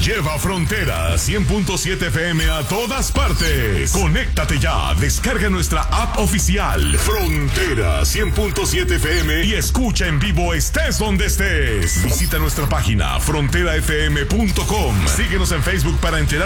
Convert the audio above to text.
Lleva Frontera 100.7 FM a todas partes. Conéctate ya, descarga nuestra app oficial Frontera 100.7 FM y escucha en vivo estés donde estés. Visita nuestra página fronterafm.com. Síguenos en Facebook para enterarte